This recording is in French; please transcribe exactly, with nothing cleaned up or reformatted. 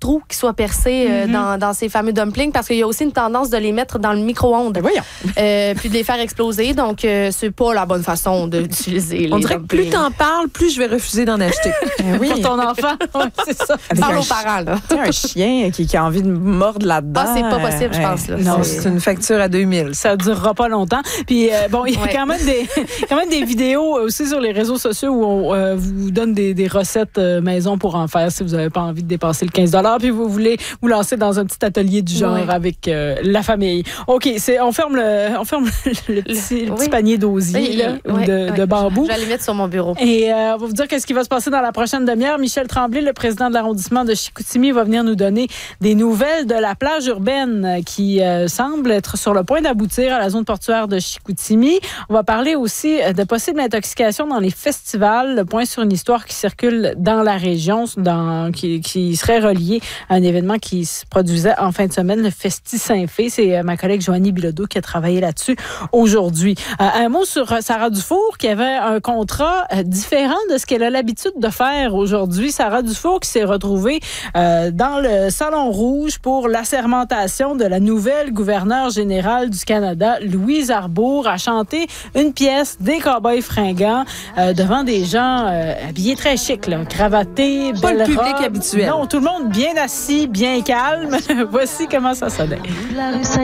trous qui soient percés euh, mm-hmm. dans, dans ces fameux dumplings parce qu'il y a aussi une tendance de les mettre dans le micro-ondes. Ben voyons. Euh, puis de les faire exploser. Donc, euh, c'est pas la bonne façon de, d'utiliser les On dirait dumplings. que plus t'en parles, plus je vais refuser d'en acheter. Ben oui. Pour ton enfant. Ouais, c'est ça. Parle aux parents, là. Tu sais, un chien qui, qui a envie de mordre là-dedans. Ah, c'est pas possible, je pense. Là. Non, c'est une facture à deux mille. Ça ne durera pas longtemps. Puis, euh, bon, il y a Ouais. quand même des quand même des vidéos aussi sur les réseaux sociaux où on euh, vous donne des, des recettes euh, maison pour en faire si vous n'avez pas envie de dépasser le quinze dollars puis vous voulez vous lancer dans un petit atelier du genre ouais. avec euh, la famille. OK, c'est, on ferme le, on ferme le petit, le, le petit oui. panier d'osier Oui, là, oui, ou de, oui. de bambou. Je vais les mettre sur mon bureau. Et euh, on va vous dire qu'est-ce qui va se passer dans la prochaine demi-heure. Michel Tremblay, le président de l'arrondissement de Chicoutimi, va venir nous donner des nouvelles de la plage urbaine qui euh, semble être sur le point d'aboutir à la zone portuaire de Chicoutimi. On va parler aussi de possibles intoxications dans les festivals. Le point sur une histoire qui circule dans la région, dans, qui, qui serait reliée à un événement qui se produisait en fin de semaine, le Festi Saint-Fé. C'est euh, ma collègue Joanie Bilodeau qui a travaillé là-dessus aujourd'hui. Euh, un mot sur Sarah Dufour qui avait un contrat euh, différent de ce qu'elle a l'habitude de faire aujourd'hui. Sarah Dufour qui s'est retrouvée euh, dans le Salon Rouge pour l'assermentation de la nouvelle gouverneure générale du Canada, Louise Arbour, a chanté une pièce des Cowboys fringants euh, devant des gens euh, habillés très chic, là, cravatés, Pas belle le public robe. habituel. Non, tout le monde bien assis, bien calme. Voici comment ça sonnait.